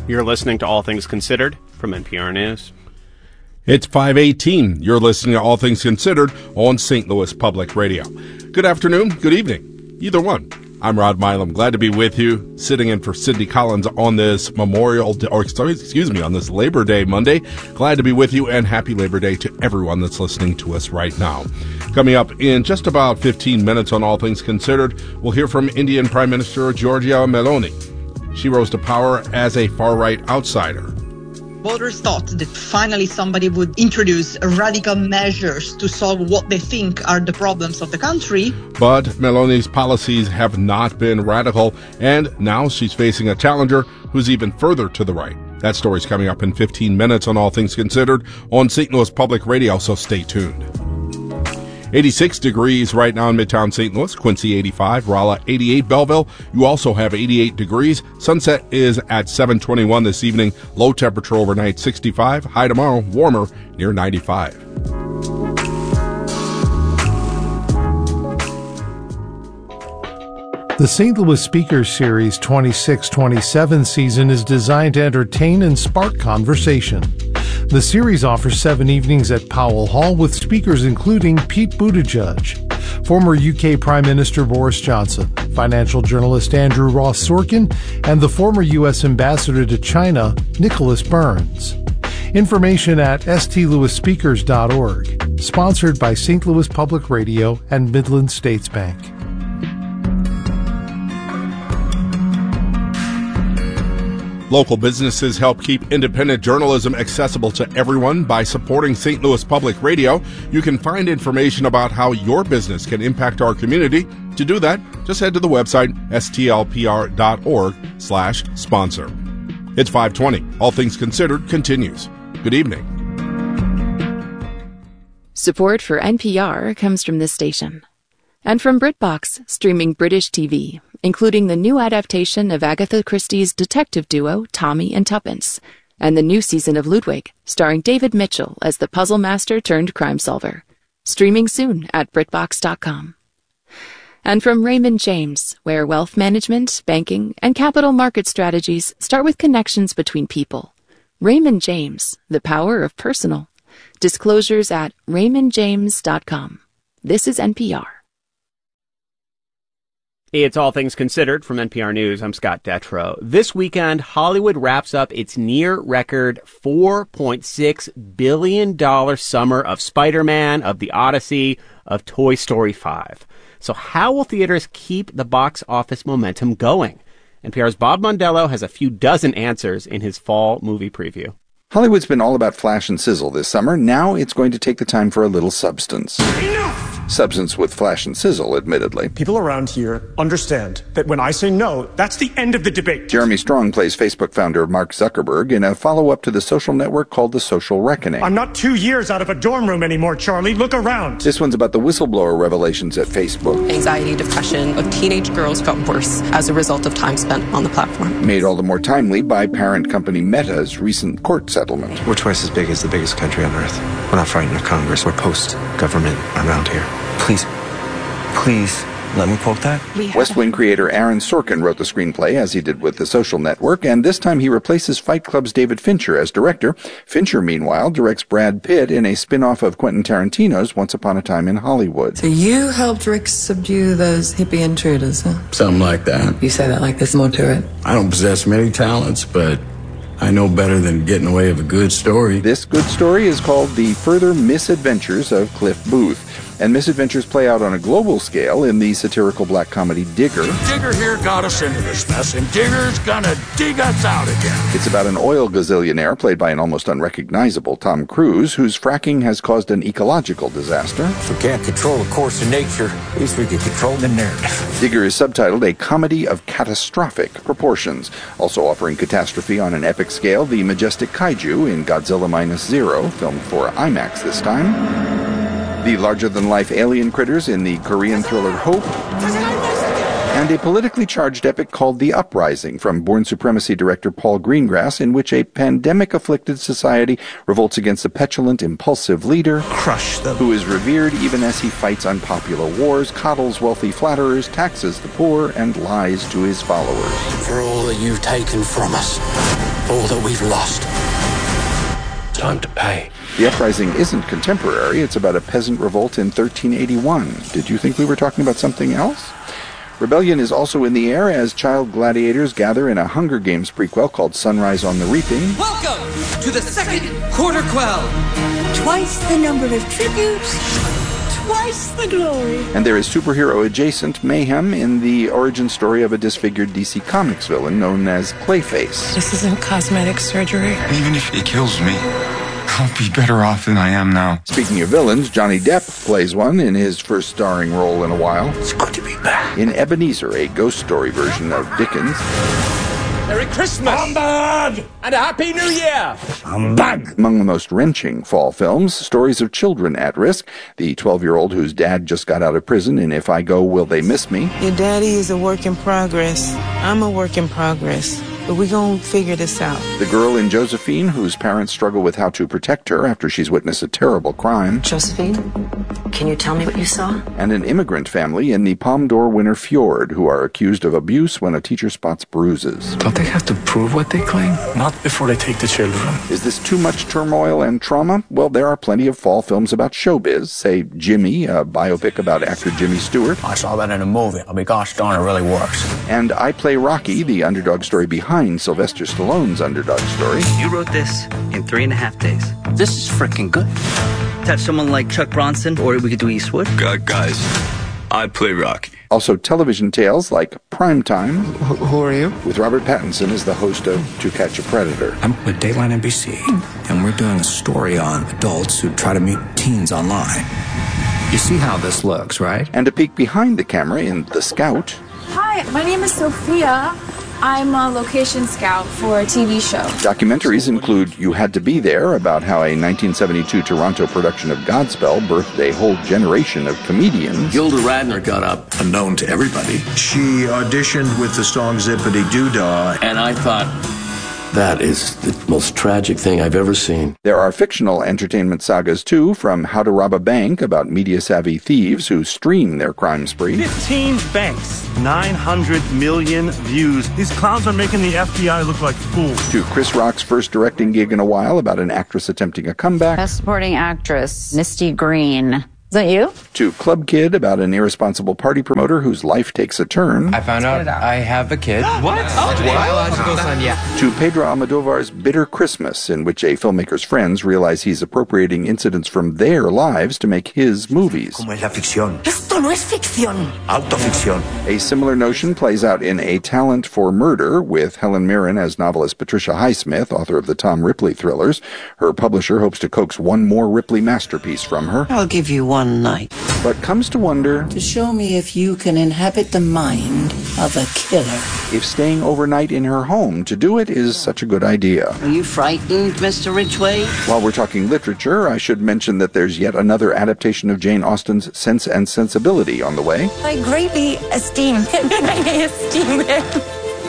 You're listening to All Things Considered from NPR News. It's 5:18. You're listening to All Things Considered on St. Louis Public Radio. Good afternoon, good evening, either one. I'm Rod Milam. Glad to be with you, sitting in for Cindy Collins on this on this Labor Day Monday. Glad to be with you, and happy Labor Day to everyone that's listening to us right now. Coming up in just about 15 minutes on All Things Considered, we'll hear from Indian Prime Minister Giorgia Meloni. She rose to power as a far-right outsider. Voters thought that finally somebody would introduce radical measures to solve what they think are the problems of the country. But Meloni's policies have not been radical, and now she's facing a challenger who's even further to the right. That story's coming up in 15 minutes on All Things Considered on St. Louis Public Radio, so stay tuned. 86 degrees right now in Midtown St. Louis, Quincy 85, Rolla 88, Belleville. You also have 88 degrees. Sunset is at 7:21 this evening. Low temperature overnight 65. High tomorrow, warmer near 95. The St. Louis Speakers Series 26-27 season is designed to entertain and spark conversation. The series offers 7 evenings at Powell Hall with speakers including Pete Buttigieg, former UK Prime Minister Boris Johnson, financial journalist Andrew Ross Sorkin, and the former U.S. Ambassador to China, Nicholas Burns. Information at stlouisspeakers.org. Sponsored by St. Louis Public Radio and Midland States Bank. Local businesses help keep independent journalism accessible to everyone by supporting St. Louis Public Radio. You can find information about how your business can impact our community. To do that, just head to the website stlpr.org/sponsor. It's 5:20. All Things Considered continues. Good evening. Support for NPR comes from this station and from BritBox, streaming British TV, including the new adaptation of Agatha Christie's detective duo Tommy and Tuppence, and the new season of Ludwig, starring David Mitchell as the puzzle master turned crime solver. Streaming soon at BritBox.com. And from Raymond James, where wealth management, banking, and capital market strategies start with connections between people. Raymond James, the power of personal. Disclosures at RaymondJames.com. This is NPR. It's All Things Considered from NPR News. I'm Scott Detrow. This weekend, Hollywood wraps up its near-record $4.6 billion summer of Spider-Man, of The Odyssey, of Toy Story 5. So how will theaters keep the box office momentum going? NPR's Bob Mondello has a few dozen answers in his fall movie preview. Hollywood's been all about flash and sizzle this summer. Now it's going to take the time for a little substance. Enough! Substance with flash and sizzle, admittedly. People around here understand that when I say no, that's the end of the debate. Jeremy Strong plays Facebook founder Mark Zuckerberg in a follow-up to the social network called The Social Reckoning. I'm not 2 years out of a dorm room anymore, Charlie. Look around. This one's about the whistleblower revelations at Facebook. Anxiety, depression of teenage girls got worse as a result of time spent on the platform. Made all the more timely by parent company Meta's recent court settlement. We're twice as big as the biggest country on earth. We're not fighting a Congress. We're post-government around here. Please, let me quote that. West Wing creator Aaron Sorkin wrote the screenplay, as he did with The Social Network, and this time he replaces Fight Club's David Fincher as director. Fincher, meanwhile, directs Brad Pitt in a spin-off of Quentin Tarantino's Once Upon a Time in Hollywood. So you helped Rick subdue those hippie intruders, huh? Something like that. You say that like there's more to it. I don't possess many talents, but I know better than getting away with a good story. This good story is called The Further Misadventures of Cliff Booth. And misadventures play out on a global scale in the satirical black comedy Digger. Digger here got us into this mess, and Digger's gonna dig us out again. It's about an oil gazillionaire played by an almost unrecognizable Tom Cruise, whose fracking has caused an ecological disaster. If we can't control the course of nature, at least we can control the narrative. Digger is subtitled A Comedy of Catastrophic Proportions. Also offering catastrophe on an epic scale, the majestic kaiju in Godzilla Minus Zero, filmed for IMAX this time. The larger-than-life alien critters in the Korean thriller Hope, and a politically charged epic called The Uprising from Born Supremacy director Paul Greengrass, in which a pandemic-afflicted society revolts against a petulant, impulsive leader who is revered even as he fights unpopular wars, coddles wealthy flatterers, taxes the poor, and lies to his followers. For all that you've taken from us, all that we've lost. Time to pay. The uprising isn't contemporary. It's about a peasant revolt in 1381. Did you think we were talking about something else? Rebellion is also in the air as child gladiators gather in a Hunger Games prequel called Sunrise on the Reaping. Welcome to the second Quarter Quell. Twice the number of tributes, twice the glory. And there is superhero-adjacent mayhem in the origin story of a disfigured DC Comics villain known as Clayface. This isn't cosmetic surgery. Even if he kills me, I'll be better off than I am now. Speaking of villains, Johnny Depp plays one in his first starring role in a while. It's good to be back. In Ebenezer, a ghost story version of Dickens. Merry Christmas! Humbug! And a Happy New Year! Humbug! Among the most wrenching fall films, stories of children at risk. The 12-year-old whose dad just got out of prison in If I Go, Will They Miss Me? Your daddy is a work in progress. I'm a work in progress. But we're going to figure this out. The girl in Josephine, whose parents struggle with how to protect her after she's witnessed a terrible crime. Josephine, can you tell me what you saw? And an immigrant family in the Palme d'Or winner Fjord, who are accused of abuse when a teacher spots bruises. Don't they have to prove what they claim? Not before they take the children. Is this too much turmoil and trauma? Well, there are plenty of fall films about showbiz. Say Jimmy, a biopic about actor Jimmy Stewart. I saw that in a movie. I'll be gosh darn, it really works. And I Play Rocky, the underdog story behind Sylvester Stallone's underdog story. You wrote this in 3.5 days. This is freaking good. Have someone like Chuck Bronson, or we could do Eastwood. Guys, I Play Rocky. Also television tales like Primetime. Who are you? With Robert Pattinson as the host of To Catch a Predator. I'm with Dateline NBC, and we're doing a story on adults who try to meet teens online. You see how this looks, right? And a peek behind the camera in The Scout. Hi, my name is Sophia. I'm a location scout for a TV show. Documentaries include You Had to Be There, about how a 1972 Toronto production of Godspell birthed a whole generation of comedians. Gilda Radner got up, unknown to everybody. She auditioned with the song Zippity Doodah. And I thought, that is the most tragic thing I've ever seen. There are fictional entertainment sagas, too, from How to Rob a Bank, about media-savvy thieves who stream their crime spree. 15 banks, 900 million views. These clowns are making the FBI look like fools. To Chris Rock's first directing gig in a while, about an actress attempting a comeback. Best supporting actress, Misty Green. Is that you? To Club Kid, about an irresponsible party promoter whose life takes a turn. I found out I have a kid. What? Biological son, yeah. To Pedro Almodovar's Bitter Christmas, in which a filmmaker's friends realize he's appropriating incidents from their lives to make his movies. Como es la ficción. Esto no es ficción. Autoficción. A similar notion plays out in A Talent for Murder, with Helen Mirren as novelist Patricia Highsmith, author of the Tom Ripley thrillers. Her publisher hopes to coax one more Ripley masterpiece from her. I'll give you one night. But comes to wonder, to show me if you can inhabit the mind of a killer. If staying overnight in her home to do it is such a good idea. Are you frightened, Mr. Ridgway? While we're talking literature, I should mention that there's yet another adaptation of Jane Austen's Sense and Sensibility on the way. I greatly esteem him and I esteem him.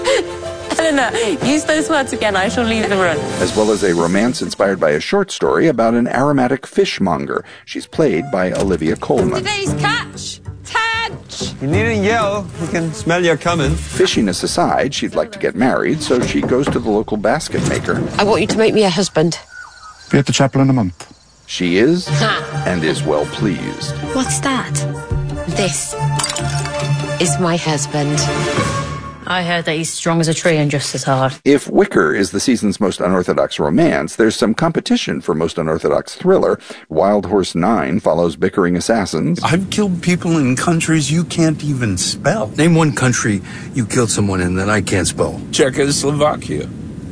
Helena, use those words again. I shall leave the room. As well as a romance inspired by a short story about an aromatic fishmonger. She's played by Olivia Colman. Today's catch! Catch! You needn't yell. We can smell you coming. Fishiness aside, she'd like to get married, so she goes to the local basket maker. I want you to make me a husband. Be at the chapel in a month. She is, and is well pleased. What's that? This is my husband. I heard that he's strong as a tree and just as hard. If Wicker is the season's most unorthodox romance, there's some competition for most unorthodox thriller. Wild Horse 9 follows bickering assassins. I've killed people in countries you can't even spell. Name one country you killed someone in that I can't spell. Czechoslovakia.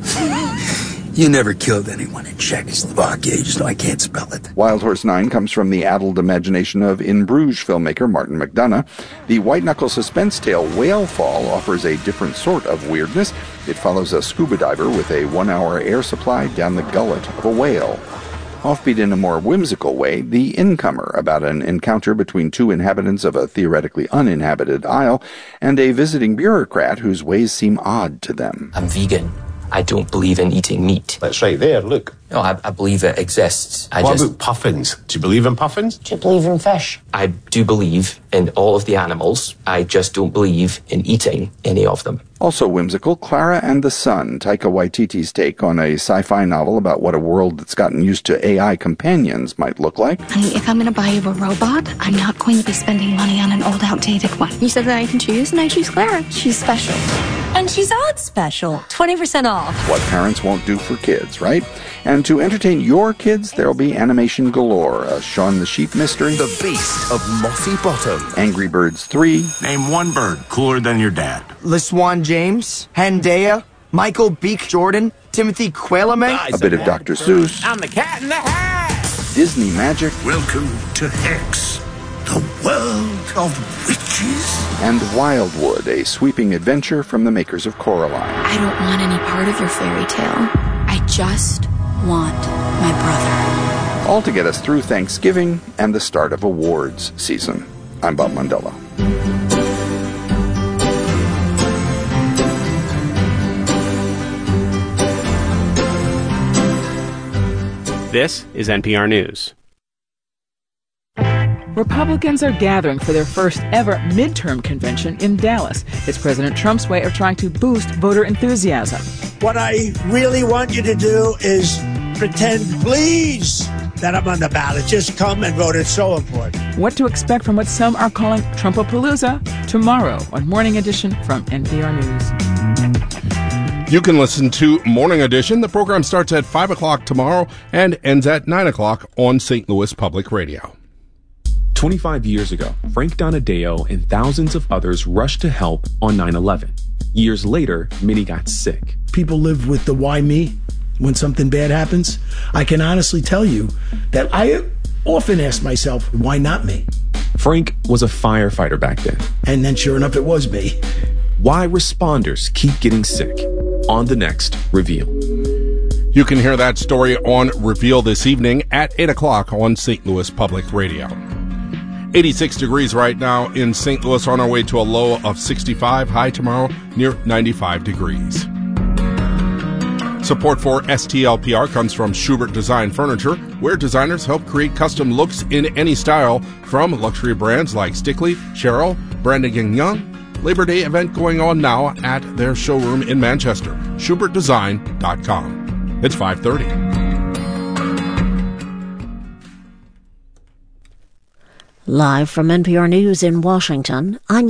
You never killed anyone in Czechoslovakia. You just know I can't spell it. Wild Horse 9 comes from the addled imagination of In Bruges filmmaker Martin McDonagh. The white-knuckle suspense tale Whalefall offers a different sort of weirdness. It follows a scuba diver with a 1-hour air supply down the gullet of a whale. Offbeat in a more whimsical way, The Incomer, about an encounter between two inhabitants of a theoretically uninhabited isle and a visiting bureaucrat whose ways seem odd to them. I'm vegan. I don't believe in eating meat. That's right there, look. No, I believe it exists. What about puffins? Do you believe in puffins? Do you believe in fish? I do believe in all of the animals. I just don't believe in eating any of them. Also whimsical, Clara and the Sun, Taika Waititi's take on a sci-fi novel about what a world that's gotten used to AI companions might look like. Honey, if I'm going to buy you a robot, I'm not going to be spending money on an old, outdated one. You said that I can choose, and I choose Clara. She's special. And she's odd special. 20% off. What parents won't do for kids, right? And to entertain your kids, there'll be animation galore. A Shaun the Sheep mystery. The Beast of Mossy Bottom. Angry Birds 3. Name one bird cooler than your dad. LaSwan James. Hendaya. Michael Beek Jordan. Timothy Qualamay. A bit of Dr. Seuss. I'm the Cat in the Hat. Disney magic. Welcome to Hex, the world of witches. And Wildwood, a sweeping adventure from the makers of Coraline. I don't want any part of your fairy tale. I just want my brother. All to get us through Thanksgiving and the start of awards season. I'm Bob Mondello. This is NPR News. Republicans are gathering for their first ever midterm convention in Dallas. It's President Trump's way of trying to boost voter enthusiasm. What I really want you to do is pretend, please, that I'm on the ballot. Just come and vote. It's so important. What to expect from what some are calling Trumpapalooza tomorrow on Morning Edition from NPR News. You can listen to Morning Edition. The program starts at 5 o'clock tomorrow and ends at 9 o'clock on St. Louis Public Radio. 25 years ago, Frank Donadeo and thousands of others rushed to help on 9/11. Years later, many got sick. People live with the why me when something bad happens. I can honestly tell you that I often ask myself, why not me? Frank was a firefighter back then. And then sure enough, it was me. Why responders keep getting sick on the next Reveal. You can hear that story on Reveal this evening at 8 o'clock on St. Louis Public Radio. 86 degrees right now in St. Louis, on our way to a low of 65, high tomorrow near 95 degrees. Support for STLPR comes from Schubert Design Furniture, where designers help create custom looks in any style from luxury brands like Stickley, Cheryl, Brandon & Young. Labor Day event going on now at their showroom in Manchester, SchubertDesign.com. It's 5:30. Live from NPR News in Washington, I'm